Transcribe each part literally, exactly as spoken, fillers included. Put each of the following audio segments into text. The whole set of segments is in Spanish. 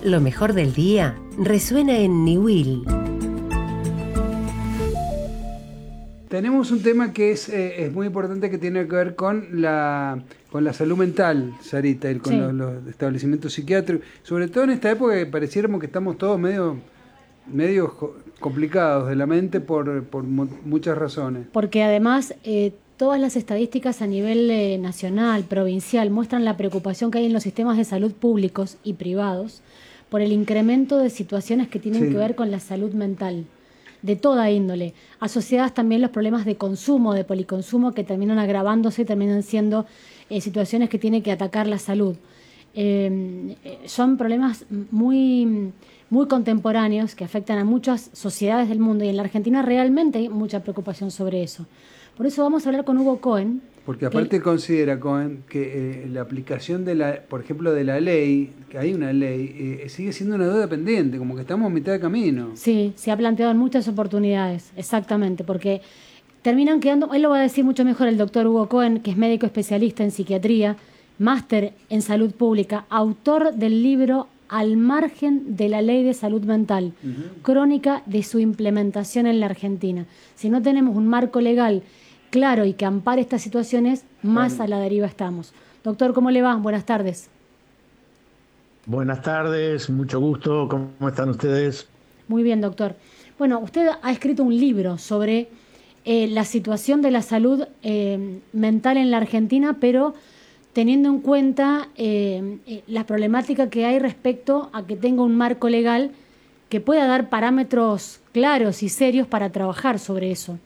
Lo mejor del día resuena en Niwil. Tenemos un tema que es, eh, es muy importante, que tiene que ver con la, con la salud mental, Sarita, y con Sí. los, los establecimientos psiquiátricos. Sobre todo en esta época que pareciéramos que estamos todos medio, medio jo- complicados de la mente por, por mu- muchas razones. Porque además eh, todas las estadísticas a nivel eh, nacional, provincial, muestran la preocupación que hay en los sistemas de salud públicos y privados por el incremento de situaciones que tienen Sí. que ver con la salud mental, de toda índole, asociadas también los problemas de consumo, de policonsumo, que terminan agravándose y terminan siendo eh, situaciones que tienen que atacar la salud. Eh, eh, son problemas muy, muy contemporáneos que afectan a muchas sociedades del mundo, y en la Argentina realmente hay mucha preocupación sobre eso. Por eso vamos a hablar con Hugo Cohen. Porque aparte considera, Cohen, que eh, la aplicación de la, por ejemplo, de la ley, que hay una ley, eh, sigue siendo una deuda pendiente, como que estamos a mitad de camino. Sí, se ha planteado en muchas oportunidades, exactamente, porque terminan quedando, él lo va a decir mucho mejor el doctor Hugo Cohen, que es médico especialista en psiquiatría, máster en salud pública, autor del libro Al margen de la ley de salud mental, Uh-huh. crónica de su implementación en la Argentina. Si no tenemos un marco legal claro y que ampare estas situaciones, más Claro. a la deriva estamos. Doctor, ¿cómo le va? Buenas tardes. Buenas tardes, mucho gusto, ¿cómo están ustedes? Muy bien, doctor. Bueno, usted ha escrito un libro sobre eh, la situación de la salud eh, mental en la Argentina, pero teniendo en cuenta eh, eh, la problemática que hay respecto a que tenga un marco legal que pueda dar parámetros claros y serios para trabajar sobre eso.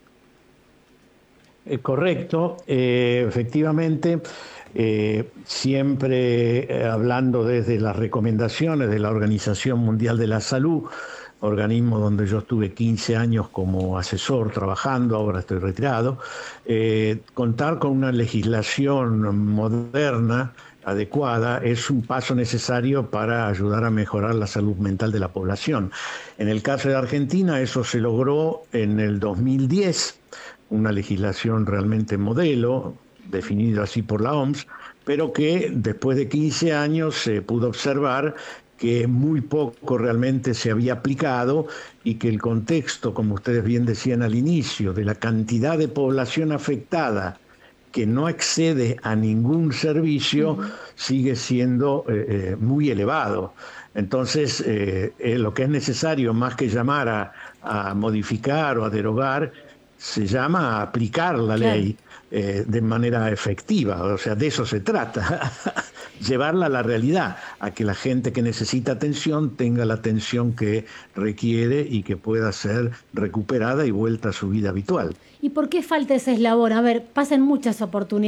Eh, correcto, eh, efectivamente, eh, siempre eh, hablando desde las recomendaciones de la Organización Mundial de la Salud, organismo donde yo estuve quince años como asesor trabajando, ahora estoy retirado, eh, contar con una legislación moderna, adecuada, es un paso necesario para ayudar a mejorar la salud mental de la población. En el caso de Argentina, eso se logró en el dos mil diez, una legislación realmente modelo, definida así por la O M S, pero que después de quince años se pudo observar que muy poco realmente se había aplicado y que el contexto, como ustedes bien decían al inicio, de la cantidad de población afectada que no accede a ningún servicio, uh-huh, sigue siendo eh, eh, muy elevado. Entonces, eh, eh, lo que es necesario, más que llamar a, a modificar o a derogar, se llama a aplicar la Claro. ley eh, de manera efectiva. O sea, de eso se trata. Llevarla a la realidad, a que la gente que necesita atención tenga la atención que requiere y que pueda ser recuperada y vuelta a su vida habitual. ¿Y por qué falta ese eslabón? A ver, pasan muchas oportunidades.